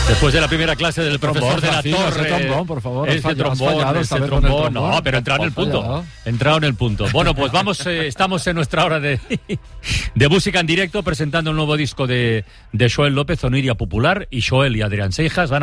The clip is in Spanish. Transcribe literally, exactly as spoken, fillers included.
Después de la primera clase del profesor de la Racino, Torre. ese trombón, por favor, has Ese fallado, has trombón, fallado ese esta vez con trombón. el trombón. No, pero entrado en el Has punto. fallado. Entrado en el punto. Bueno, pues vamos, eh, estamos en nuestra hora de, de música en directo, presentando un nuevo disco de, de Joel López, Oniria Popular, y Joel y Adrián Seijas van